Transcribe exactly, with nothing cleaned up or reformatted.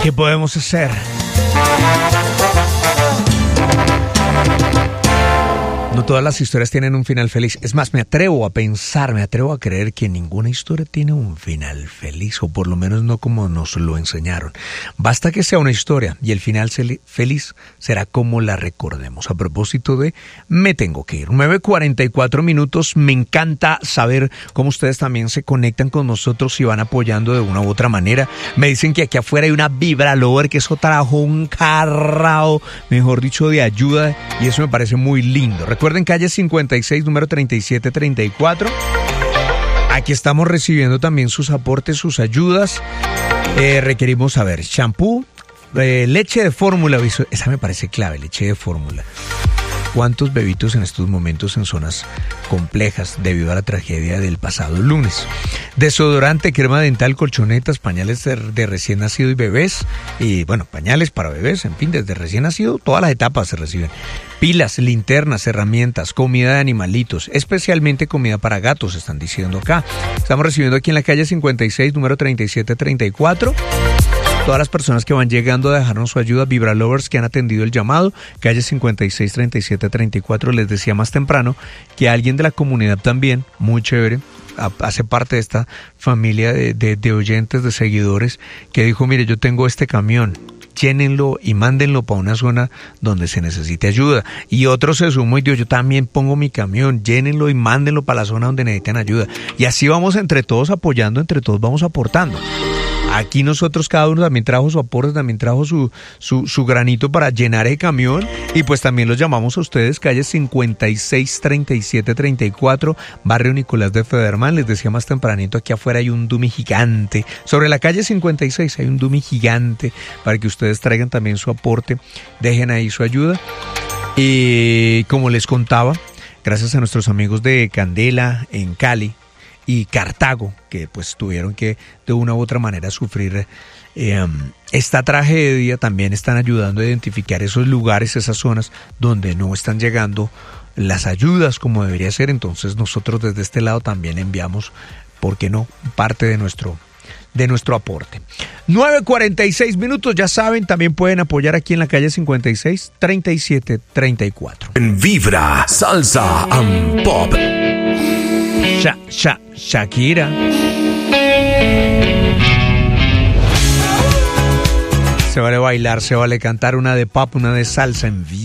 ¿Qué podemos hacer? No todas las historias tienen un final feliz. Es más, me atrevo a pensar, me atrevo a creer que ninguna historia tiene un final feliz, o por lo menos no como nos lo enseñaron. Basta que sea una historia y el final feliz será como la recordemos. A propósito de me tengo que ir. nueve cuarenta y cuatro minutos. Me encanta saber cómo ustedes también se conectan con nosotros y van apoyando de una u otra manera. Me dicen que aquí afuera hay una Vibra Lover, que eso trajo un carrao, mejor dicho, de ayuda, y eso me parece muy lindo. Recuerden, calle cincuenta y seis, número treinta y siete treinta y cuatro. Aquí estamos recibiendo también sus aportes, sus ayudas. Eh, requerimos saber, shampoo, eh, leche de fórmula. Esa me parece clave, leche de fórmula. ¿Cuántos bebitos en estos momentos en zonas complejas debido a la tragedia del pasado lunes? Desodorante, crema dental, colchonetas, pañales de, de recién nacido y bebés. Y bueno, pañales para bebés, en fin, desde recién nacido, todas las etapas se reciben. Pilas, linternas, herramientas, comida de animalitos, especialmente comida para gatos, están diciendo acá. Estamos recibiendo aquí en la calle cincuenta y seis, número treinta y siete treinta y cuatro. Todas las personas que van llegando a dejarnos su ayuda, Vibra Lovers que han atendido el llamado, calle cincuenta y seis, treinta y siete treinta y cuatro. Les decía más temprano que alguien de la comunidad también, muy chévere, hace parte de esta familia de, de, de oyentes, de seguidores, que dijo, mire, yo tengo este camión, llénenlo y mándenlo para una zona donde se necesite ayuda. Y otro se sumó y dijo, yo también pongo mi camión, llénenlo y mándenlo para la zona donde necesiten ayuda. Y así vamos entre todos apoyando, entre todos vamos aportando. Aquí nosotros, cada uno también trajo su aporte, también trajo su, su, su granito para llenar el camión, y pues también los llamamos a ustedes, calle cincuenta y seis, treinta y siete treinta y cuatro, barrio Nicolás de Federman. Les decía más tempranito, aquí afuera hay un dummy gigante, sobre la calle cincuenta y seis hay un dummy gigante, para que ustedes traigan también su aporte, dejen ahí su ayuda. Y como les contaba, gracias a nuestros amigos de Candela en Cali y Cartago, que pues tuvieron que de una u otra manera sufrir eh, esta tragedia, también están ayudando a identificar esos lugares, esas zonas donde no están llegando las ayudas como debería ser. Entonces nosotros desde este lado también enviamos, ¿por qué no?, parte de nuestro de nuestro aporte. nueve cuarenta y seis minutos, ya saben, también pueden apoyar aquí en la calle cincuenta y seis, treinta y siete treinta y cuatro. En Vibra, salsa and pop. Sha, Sha, Shakira. Se vale bailar, se vale cantar, una de pop, una de salsa en Vibra.